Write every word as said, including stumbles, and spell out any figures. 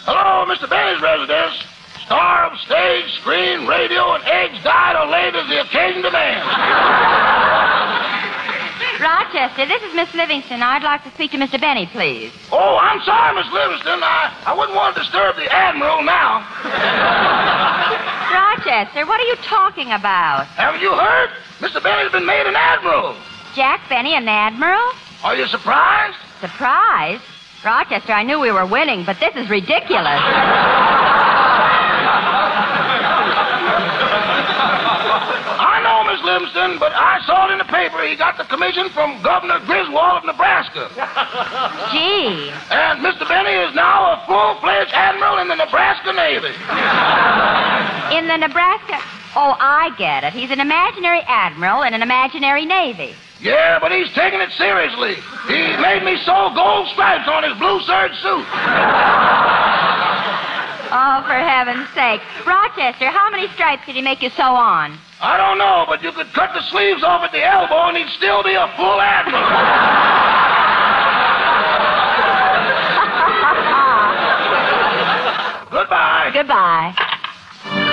Hello, Mister Benny's residence. Star of stage, screen, radio, and eggs dyed or laid as the occasion demands. Rochester, this is Miss Livingston. I'd like to speak to Mister Benny, please. Oh, I'm sorry, Miss Livingston. I, I wouldn't want to disturb the Admiral now. Rochester, what are you talking about? Haven't you heard? Mister Benny's been made an Admiral. Jack Benny, an admiral? Are you surprised? Surprised? Rochester, I knew we were winning, but this is ridiculous. I know, Miss Livingston, but I saw it in the paper. He got the commission from Governor Griswold of Nebraska. Gee. And Mister Benny is now a full-fledged admiral in the Nebraska Navy. In the Nebraska... Oh, I get it. He's an imaginary admiral in an imaginary navy. Yeah, but he's taking it seriously. He made me sew gold stripes on his blue serge suit. Oh, for heaven's sake. Rochester, how many stripes did he make you sew on? I don't know, but you could cut the sleeves off at the elbow and he'd still be a full admiral. Goodbye. Goodbye.